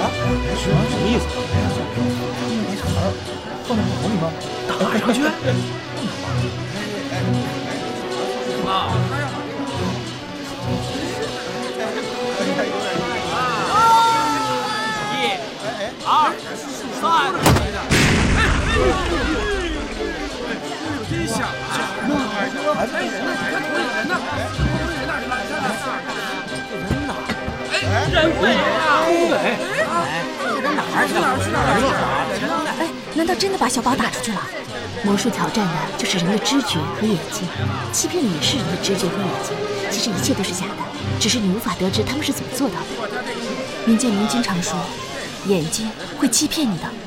什么意思？放在口里吗？打上去。啊！1、2、3。真响啊！还没人呢，人呢？人哪？哎，人没啊！这人哪儿去了？ 哎，难道真的把小宝打出去了？魔术挑战的就是人的知觉和眼睛，欺骗的也是人的知觉和眼睛。其实一切都是假的，只是你无法得知他们是怎么做到的。民间灵经常说，眼睛会欺骗你的。